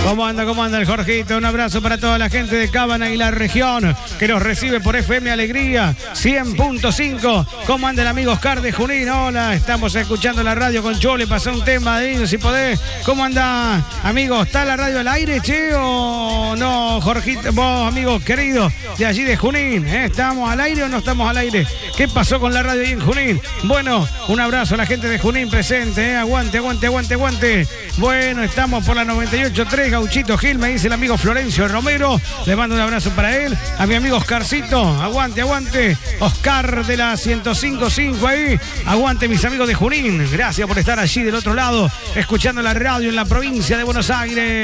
¿Cómo anda el Jorgito? Un abrazo para toda la gente de Cábana y la región que nos recibe por FM Alegría 100.5. ¿Cómo anda el amigo Oscar de Junín? Hola, estamos escuchando la radio con Chole. Pasó un tema de ellos si podés. ¿Cómo anda, amigo? ¿Está la radio al aire, che? ¿O no, Jorgito? Vos, amigo querido de allí de Junín, ¿estamos al aire o no estamos al aire? ¿Qué pasó con la radio ahí en Junín? Bueno, un abrazo a la gente de Junín presente, ¿eh? Aguante. Bueno, estamos por la 98.3, Gauchito Gil, me dice el amigo Florencio Romero. Le mando un abrazo para él. A mi amigo Oscarcito, aguante. Oscar de la 105.5 ahí. Aguante, mis amigos de Junín. Gracias por estar allí del otro lado, escuchando la radio en la provincia de Buenos Aires.